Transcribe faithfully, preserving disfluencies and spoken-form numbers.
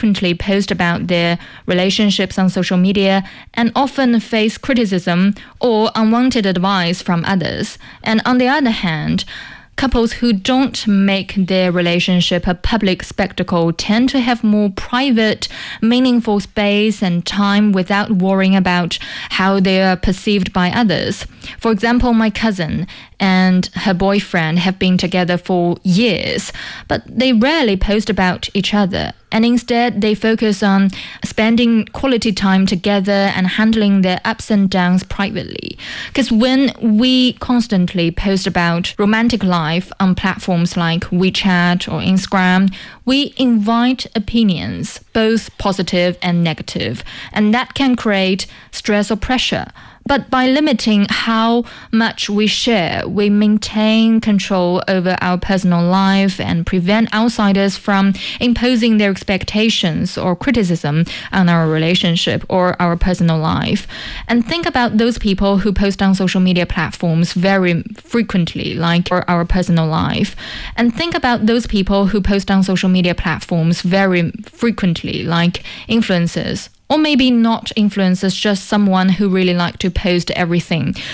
frequently post about their relationships on social media and often face criticism or unwanted advice from others. And on the other hand, couples who don't make their relationship a public spectacle tend to have more private, meaningful space and time without worrying about how they are perceived by others. For example, my cousin and her boyfriend have been together for years, but they rarely post about each other. And instead, they focus on spending quality time together and handling their ups and downs privately. Because when we constantly post about romantic life on platforms like WeChat or Instagram, we invite opinions, both positive and negative, and that can create stress or pressure. But by limiting how much we share, we maintain control over our personal life and prevent outsiders from imposing their expectations or criticism on our relationship or our personal life. And think about those people who post on social media platforms very frequently, like our personal life. And think about those people who post on social media platforms very frequently, like influencers. Or maybe not influencers, just someone who really like to post everything.